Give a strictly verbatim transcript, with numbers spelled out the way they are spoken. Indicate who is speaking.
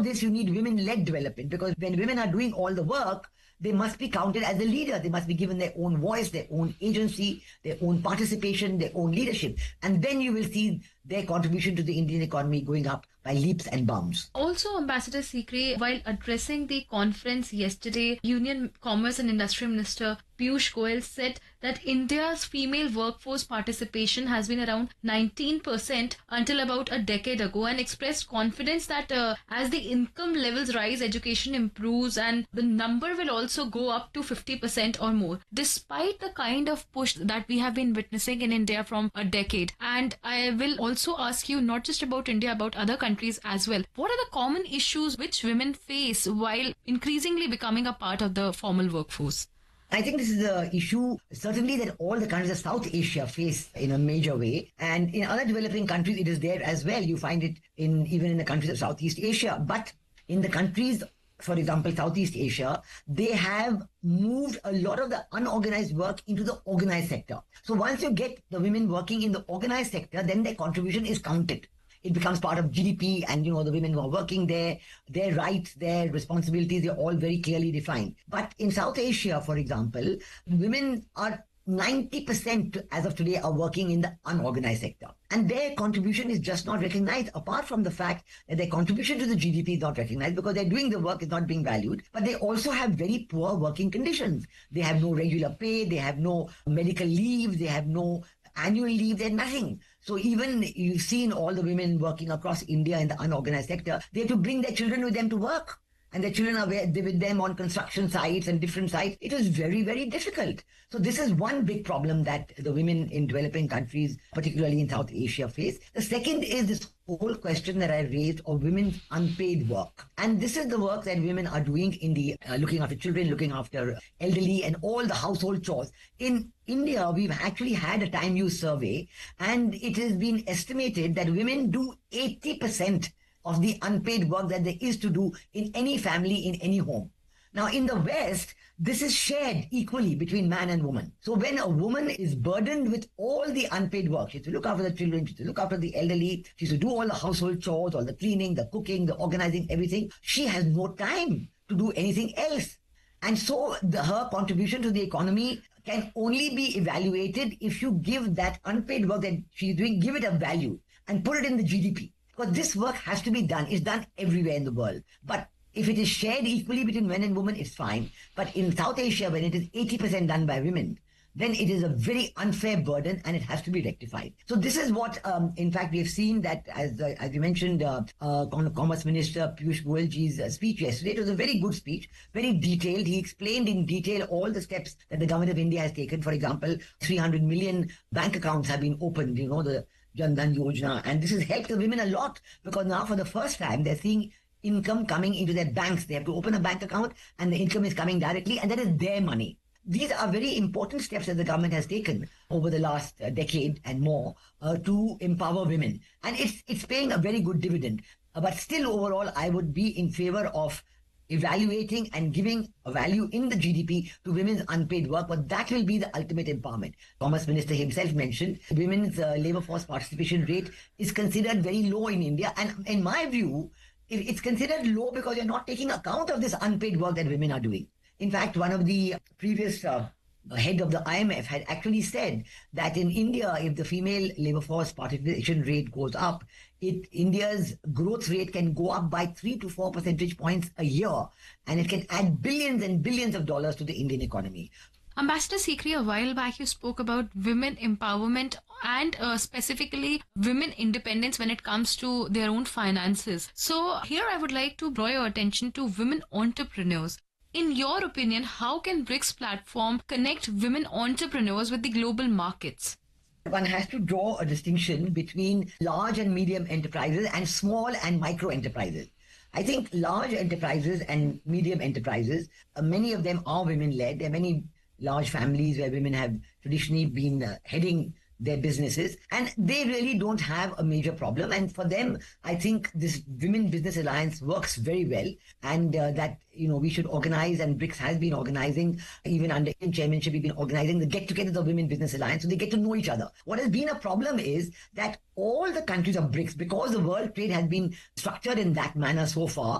Speaker 1: this, you need women-led development, because when women are doing all the work, they must be counted as a leader. They must be given their own voice, their own agency, their own participation, their own leadership. And then you will see their contribution to the Indian economy going up by leaps and bounds.
Speaker 2: Also, Ambassador Sikri, while addressing the conference yesterday, Union Commerce and Industry Minister Piyush Goyal said that India's female workforce participation has been around nineteen percent until about a decade ago, and expressed confidence that uh, as the income levels rise, education improves and the number will also go up to fifty percent or more, despite the kind of push that we have been witnessing in India from a decade. And I will also ask you not just about India, about other countries as well. What are the common issues which women face while increasingly becoming a part of the formal workforce?
Speaker 1: I think this is the issue, certainly, that all the countries of South Asia face in a major way. And in other developing countries, it is there as well. You find it in even in the countries of Southeast Asia. But in the countries, for example, Southeast Asia, they have moved a lot of the unorganized work into the organized sector. So once you get the women working in the organized sector, then their contribution is counted. It becomes part of G D P, and, you know, the women who are working there, their rights, their responsibilities, they're all very clearly defined. But in South Asia, for example, women are ninety percent as of today are working in the unorganized sector. And their contribution is just not recognized, apart from the fact that their contribution to the G D P is not recognized because they're doing the work, is not being valued. But they also have very poor working conditions. They have no regular pay, they have no medical leave, they have no annual leave, they're nothing. So even you've seen all the women working across India in the unorganized sector, they have to bring their children with them to work. And their children are with them on construction sites and different sites. It is very, very difficult. So this is one big problem that the women in developing countries, particularly in South Asia, face. The second is this whole question that I raised of women's unpaid work. And this is the work that women are doing in the uh, looking after children, looking after elderly, and all the household chores. In India, we've actually had a time use survey, and it has been estimated that women do eighty percent of the unpaid work that there is to do in any family, in any home. Now, in the West, this is shared equally between man and woman. So when a woman is burdened with all the unpaid work, she has to look after the children, she has to look after the elderly, she has to do all the household chores, all the cleaning, the cooking, the organizing, everything, she has no time to do anything else. And so the, her contribution to the economy can only be evaluated if you give that unpaid work that she's doing, give it a value and put it in the G D P. Because this work has to be done. It's done everywhere in the world. But if it is shared equally between men and women, it's fine. But in South Asia, when it is eighty percent done by women, then it is a very unfair burden and it has to be rectified. So this is what, um, in fact, we have seen that, as uh, as you mentioned, uh, uh, Commerce Minister Piyush Goyalji's uh, speech yesterday, it was a very good speech, very detailed. He explained in detail all the steps that the government of India has taken. For example, three hundred million bank accounts have been opened, you know, the Jan Dhan Yojana. And this has helped the women a lot, because now for the first time, they're seeing income coming into their banks. They have to open a bank account and the income is coming directly, and that is their money. These are very important steps that the government has taken over the last uh, decade and more uh, to empower women. And it's, it's paying a very good dividend. Uh, but still, overall, I would be in favor of evaluating and giving a value in the G D P to women's unpaid work, but that will be the ultimate empowerment. Commerce Minister himself mentioned women's uh, labor force participation rate is considered very low in India. And in my view, it's considered low because you're not taking account of this unpaid work that women are doing. In fact, one of the previous uh, head of the I M F had actually said that in India, if the female labor force participation rate goes up, it India's growth rate can go up by three to four percentage points a year, and it can add billions and billions of dollars to the Indian economy.
Speaker 2: Ambassador Sikri, a while back you spoke about women empowerment and uh, specifically women independence when it comes to their own finances. So here I would like to draw your attention to women entrepreneurs. In your opinion, how can BRICS platform connect women entrepreneurs with the global markets?
Speaker 1: One has to draw a distinction between large and medium enterprises and small and micro enterprises. I think large enterprises and medium enterprises, uh, many of them are women-led. There are many large families where women have traditionally been uh, heading their businesses, and they really don't have a major problem. And for them, I think this Women Business Alliance works very well, and uh, that, you know, we should organize, and BRICS has been organizing, even under Indian chairmanship, we've been organizing the get-togethers of Women Business Alliance, so they get to know each other. What has been a problem is that all the countries of BRICS, because the world trade has been structured in that manner so far,